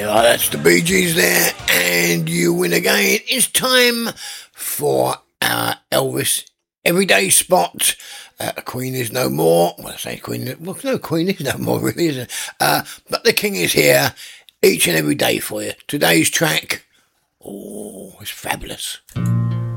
That's the Bee Gees there, and you win again. It's time for our Elvis Everyday Spot. Queen is no more. Well, I say Queen. Well, no, Queen is no more, really, isn't it? But the King is here each and every day for you. Today's track, oh, it's fabulous.